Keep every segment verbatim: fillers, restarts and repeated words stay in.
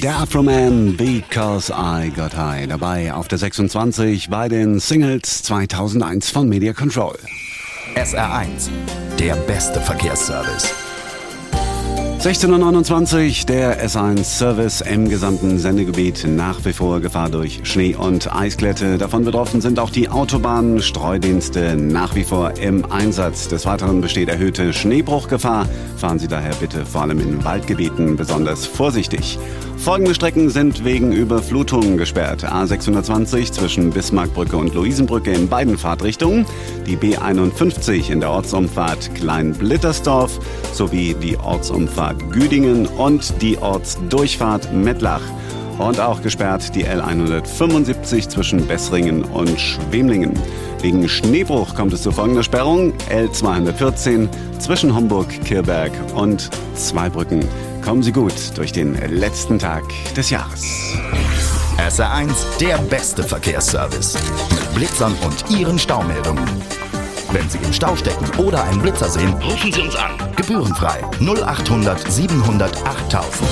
Der Afro-Man, Because I Got High, dabei auf der sechsundzwanzig bei den Singles zweitausendeins von Media Control. S R eins, der beste Verkehrsservice. sechzehn Uhr neunundzwanzig, der S eins Service im gesamten Sendegebiet. Nach wie vor Gefahr durch Schnee- und Eisglätte. Davon betroffen sind auch die Autobahnen. Streudienste nach wie vor im Einsatz. Des Weiteren besteht erhöhte Schneebruchgefahr. Fahren Sie daher bitte vor allem in Waldgebieten besonders vorsichtig. Folgende Strecken sind wegen Überflutungen gesperrt. A sechshundertzwanzig zwischen Bismarckbrücke und Luisenbrücke in beiden Fahrtrichtungen, die B einundfünfzig in der Ortsumfahrt Kleinblittersdorf sowie die Ortsumfahrt Güdingen und die Ortsdurchfahrt Mettlach. Und auch gesperrt die L hundertfünfundsiebzig zwischen Bessringen und Schwemlingen. Wegen Schneebruch kommt es zu folgender Sperrung: L zweihundertvierzehn zwischen Homburg, Kirberg und Zweibrücken. Kommen Sie gut durch den letzten Tag des Jahres. S R eins, der beste Verkehrsservice. Mit Blitzern und Ihren Staumeldungen. Wenn Sie im Stau stecken oder einen Blitzer sehen, rufen Sie uns an. Gebührenfrei null achthundert siebenhundert achttausend.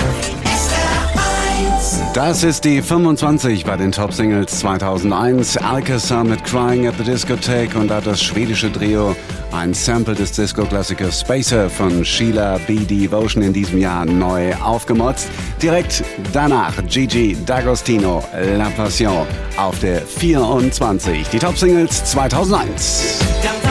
Das ist die fünfundzwanzig bei den Top-Singles zweitausendeins. Alcazar mit Crying at the Discotheque und da das schwedische Trio ein Sample des Disco-Klassikers Spacer von Sheila B. Devotion in diesem Jahr neu aufgemotzt. Direkt danach Gigi D'Agostino, La Passion auf der vierundzwanzig. Die Top-Singles zweitausendeins.